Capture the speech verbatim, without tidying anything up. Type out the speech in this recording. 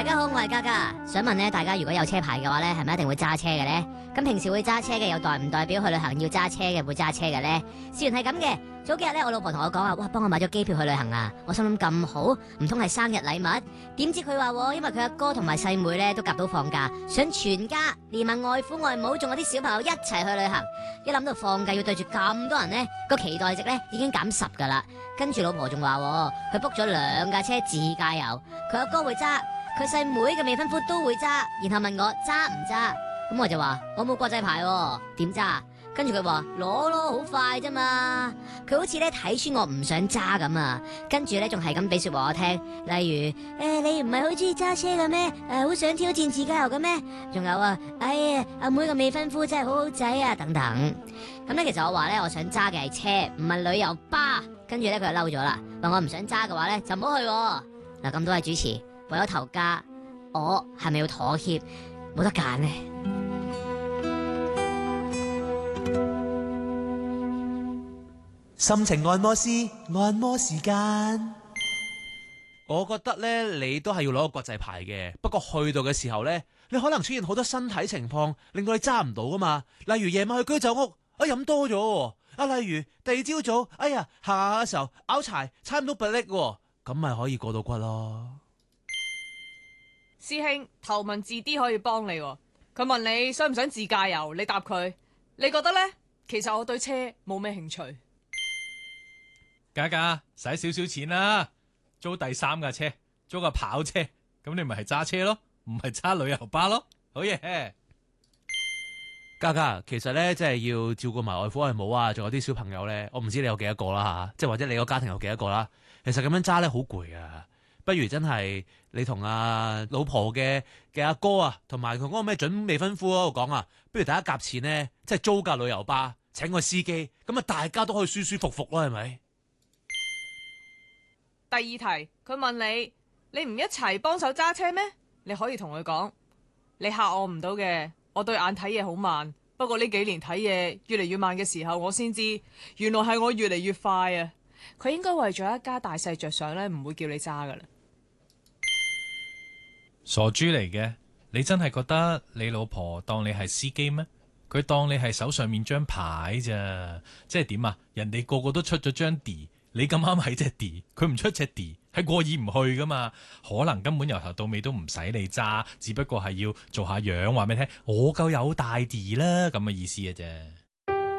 大家好，我係嘉嘉，想問咧，大家如果有車牌嘅話咧，係咪一定會揸車嘅咧？咁平時會揸車嘅，又代唔代表去旅行要揸車嘅會揸車嘅咧？事緣係咁嘅，早幾日咧，我老婆同我講話，哇，幫我買咗機票去旅行啊！我心諗咁好，唔通係生日禮物？點知佢話，因為佢阿哥同埋細妹咧都夾到放假，想全家連埋外父外母仲有啲小朋友一齊去旅行。一諗到放假要對住咁多人咧，個期待值咧已經減十噶啦。跟住老婆仲話，佢 book 咗兩架車自駕遊，佢阿哥會揸。佢細妹嘅未婚夫都會揸，然後問我揸唔揸，咁我就話我冇國際牌喎，點揸？跟住佢話攞咯，好快啫嘛。佢好似咧睇穿我唔想揸咁啊，跟住咧仲係咁俾說話我聽，例如誒、欸、你唔係好中意揸車嘅咩？誒好想挑戰自駕遊嘅咩？仲有啊，哎呀阿妹嘅未婚夫真係好好仔啊，等等。咁咧其實我話咧我想揸嘅係車，唔係旅遊巴。跟住咧佢就嬲咗啦，話我唔想揸嘅話咧就唔好去喎。嗱，咁多位主持。為咗頭家，我係咪要妥協？冇得揀呢？ 心情按摩師，按摩時間。 我覺得咧，你都係要攞個國際牌嘅。不過去到嘅時候咧，你可能出現好多身體情況，令到你揸唔到噶嘛。例如夜晚去居酒屋，啊飲多咗啊。例如第二朝早，哎呀行下嘅時候拗柴，差唔多不力，咁咪可以過到骨咯。 師兄，頭文字 D 可以幫你喎。佢問你想唔想自駕遊，你答佢。你覺得呢？其實我對車冇咩興趣。 嘉嘉，使少少錢啦，租第三架車，租個跑車，咁你咪係揸車咯，唔係揸旅遊巴咯。好嘢。 嘉嘉，其實咧，即係要照顧埋外父外母啊，仲有啲小朋友咧，我唔知你有幾多個啦吓，即係或者你個家庭有幾多個啦。其實咁樣揸咧好攰啊。不如真係你同阿老婆嘅嘅阿哥啊，同埋佢嗰個咩準未婚夫嗰度講啊，不如大家夾錢呢，即係租架旅遊巴，請個司機，咁啊大家都可以舒舒服服咯，係咪？ 第二題，佢問你，你唔一齊幫手揸車咩？你可以同佢講，你嚇我唔到嘅，我對眼睇嘢好慢，不過呢幾年睇嘢越嚟越慢嘅時候，我先知原來係我越嚟越快啊！佢應該為咗一家大細着想咧，唔會叫你揸噶啦。 傻豬嚟嘅，你真係覺得你老婆當你係司機咩？佢當你係手上面張牌咋？即係點啊？人哋個個都出咗張 D， 你咁啱係隻 D， 佢唔出隻 D， 係過意唔去噶嘛？可能根本由頭到尾都唔使你揸，只不過係要做下樣，話俾你聽，我夠有大 D 啦，咁嘅意思嘅啫。